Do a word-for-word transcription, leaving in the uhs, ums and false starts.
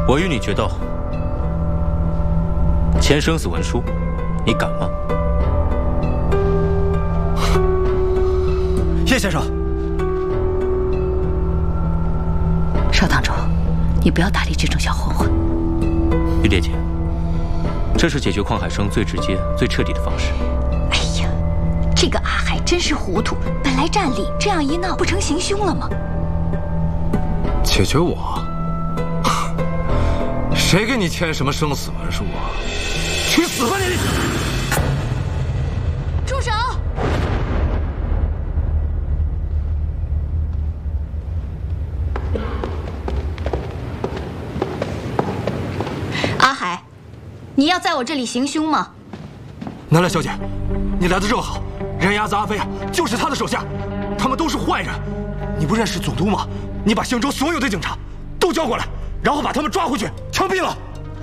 我与你决斗，签生死文书，你敢吗？ 叶先生， 邵堂主，你不要搭理这种小混混。 玉蝶姐，这是解决邝海生最直接、最彻底的方式。 哎呀，这个阿海真是糊涂，本来占理，这样一闹，不成行凶了吗？ 解决我？谁给你签什么生死文书啊？去死吧你！ 住手！阿海，你要在我这里行凶吗？ 南来小姐，你来的正好。人牙子阿飞啊，就是他的手下，他们都是坏人。你不认识总督吗？你把姓周所有的警察都叫过来，然后把他们抓回去，枪毙了。